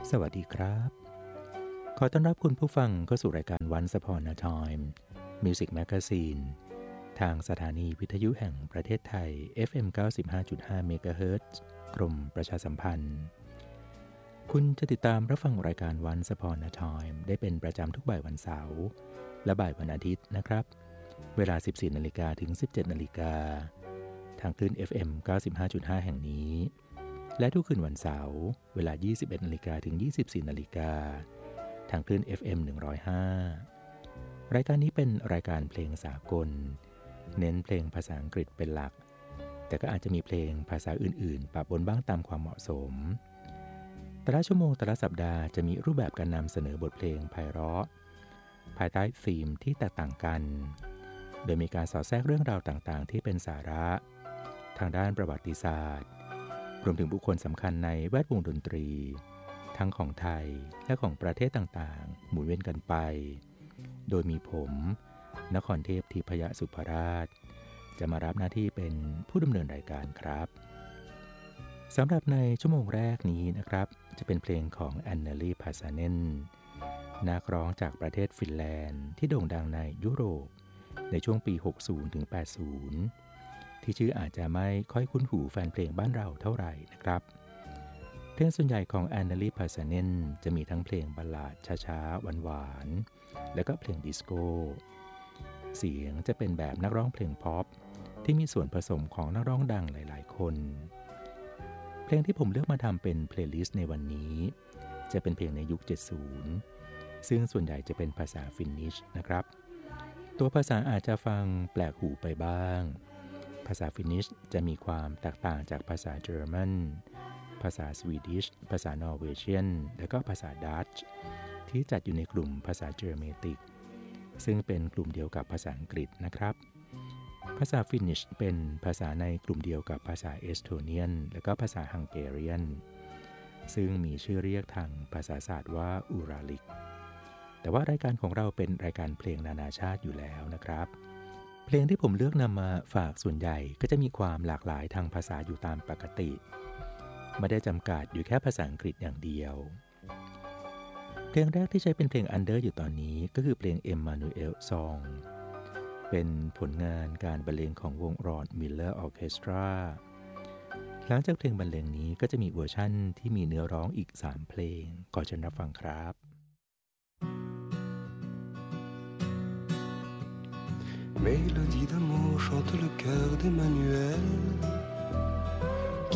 สวัสดีครับขอต้อนรับคุณผู้ฟังเข้าสู่รายการ Once Upon a Time Music Magazine ทางสถานีวิทยุแห่งประเทศไทย FM 95.5 MHz กรมประชาสัมพันธ์คุณจะติดตามรับฟังรายการ Once Upon a Time ได้เป็นประจำทุกบ่ายวันเสาร์และบ่ายวันอาทิตย์นะครับเวลา 14:00 นถึง 17:00 นทางคลื่น FM 95.5 แห่งนี้และทุกคืนวันเสาร์เวลา 21:00 นถึง 24:00 นทางคลื่น FM 105รายการนี้เป็นรายการเพลงสากลเน้นเพลงภาษาอังกฤษเป็นหลักแต่ก็อาจจะมีเพลงภาษาอื่นๆปะปนบ้างตามความเหมาะสมแต่ละชั่วโมงแต่ละสัปดาห์จะมีรูปแบบการนำเสนอบทเพลงไพเราะภายใต้ธีมที่แตกต่างกันโดยมีการสอดแทรกเรื่องราวต่างๆที่เป็นสาระทางด้านประวัติศาสตร์รวมถึงบุคคลสำคัญในแวดวงดนตรีทั้งของไทยและของประเทศต่างๆหมุนเวียนกันไปโดยมีผมนครเทพทิพยสุภราชจะมารับหน้าที่เป็นผู้ดำเนินรายการครับสำหรับในชั่วโมงแรกนี้นะครับจะเป็นเพลงของแอนเนลี พาซาเนนนักร้องจากประเทศฟินแลนด์ที่โด่งดังในยุโรปในช่วงปี 60 ถึง 80 ที่ชื่ออาจจะไม่ค่อยคุ้นหูแฟนเพลงบ้านเราเท่าไหร่นะครับเพลงส่วนใหญ่ของแอนเนลี พาซาเนนจะมีทั้งเพลงบัลลาดช้าๆหวานๆและก็เพลงดิสโก้เสียงจะเป็นแบบนักร้องเพลงพ็อปที่มีส่วนผสมของนักร้องดังหลายๆคนเพลงที่ผมเลือกมาทำเป็นเพลย์ลิสต์ในวันนี้จะเป็นเพลงในยุค 70 ซึ่งส่วนใหญ่จะเป็นภาษาฟินนิชนะครับตัวภาษาอาจจะฟังแปลกหูไปบ้างภาษาฟินนิชจะมีความแตกต่างจากภาษาเยอรมันภาษาสวีดิชภาษานอร์เวเชียนและก็ภาษาดัตช์ที่จัดอยู่ในกลุ่มภาษาเจอร์เมติกซึ่งเป็นกลุ่มเดียวกับภาษาอังกฤษนะครับภาษาฟินนิชเป็นภาษาในกลุ่มเดียวกับภาษาเอสโตเนียนและก็ภาษาฮังการียนซึ่งมีชื่อเรียกทางภาษาศาสตร์ว่าอูราลิกแต่ว่ารายการของเราเป็นรายการเพลงนานาชาติอยู่แล้วนะครับเพลงที่ผมเลือกนำมาฝากส่วนใหญ่ก็จะมีความหลากหลายทางภาษาอยู่ตามปกติไม่ได้จำกัดอยู่แค่ภาษาอังกฤษอย่างเดียวเพลงแรกที่ใช้เป็นเพลงอันเดอร์อยู่ตอนนี้ก็คือเพลง Emmanuel Song เป็นผลงานการบรรเลงของวง Ron Miller Orchestra หลังจากเพลงบรรเลงนี้ก็จะมีเวอร์ชั่นที่มีเนื้อร้องอีก3เพลงขอเชิญรับฟังครับ Mélodie d'amour chante le cœur d'Emmanuel